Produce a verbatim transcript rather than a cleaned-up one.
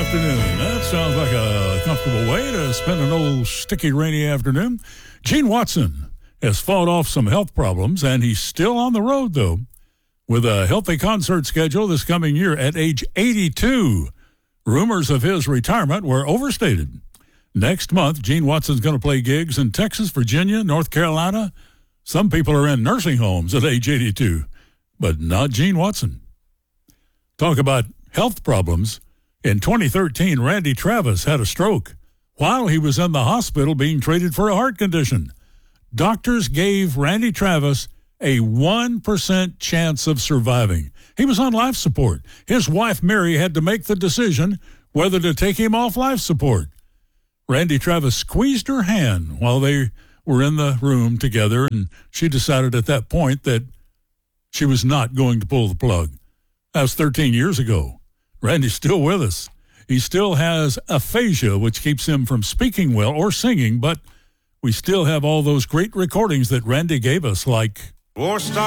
afternoon. That sounds like a comfortable way to spend an old sticky rainy afternoon. Gene Watson has fought off some health problems, and he's still on the road, though, with a healthy concert schedule this coming year at age eighty-two. Rumors of his retirement were overstated. Next month, Gene Watson's going to play gigs in Texas, Virginia, North Carolina. Some people are in nursing homes at age eighty-two, but not Gene Watson. Talk about health problems. In twenty thirteen, Randy Travis had a stroke while he was in the hospital being treated for a heart condition. Doctors gave Randy Travis a one percent chance of surviving. He was on life support. His wife, Mary, had to make the decision whether to take him off life support. Randy Travis squeezed her hand while they were in the room together, and she decided at that point that she was not going to pull the plug. That was thirteen years ago. Randy's still with us. He still has aphasia, which keeps him from speaking well or singing, but we still have all those great recordings that Randy gave us, like... War Star